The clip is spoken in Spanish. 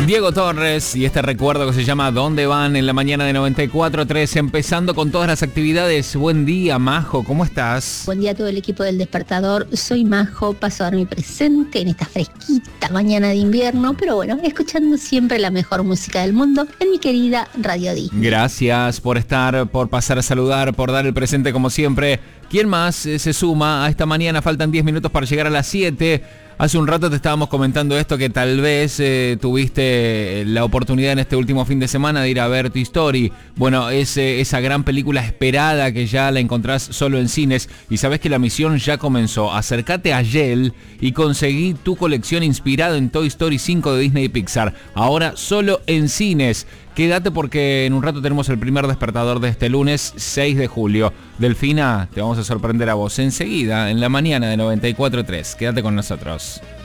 Diego Torres y este recuerdo que se llama ¿Dónde van? En la mañana de 94.3, empezando con todas las actividades. Buen día, Majo, ¿cómo estás? Buen día a todo el equipo del Despertador. Soy Majo, paso a dar mi presente en esta fresquita mañana de invierno, pero bueno, escuchando siempre la mejor música del mundo en mi querida Radio Disney. Gracias por estar, por pasar a saludar, por dar el presente como siempre. ¿Quién más se suma a esta mañana? Faltan 10 minutos para llegar a las 7. Hace un rato te estábamos comentando esto, que tal vez tuviste la oportunidad en este último fin de semana de ir a ver Toy Story. Bueno, es esa gran película esperada que ya la encontrás solo en cines. Y sabés que la misión ya comenzó. Acércate a Yale y conseguí tu colección inspirada en Toy Story 5 de Disney y Pixar. Ahora solo en cines. Quédate porque en un rato tenemos el primer despertador de este lunes 6 de julio. Delfina, te vamos a sorprender a vos enseguida en la mañana de 94.3. Quédate con nosotros.